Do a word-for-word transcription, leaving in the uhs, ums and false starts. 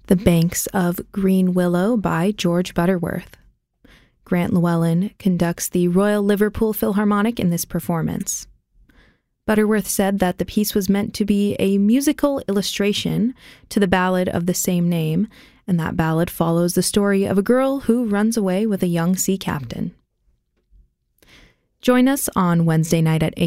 The Banks of Green Willow by George Butterworth. Grant Llewellyn conducts the Royal Liverpool Philharmonic in this performance. Butterworth said that the piece was meant to be a musical illustration to the ballad of the same name, and that ballad follows the story of a girl who runs away with a young sea captain. Join us on Wednesday night at eight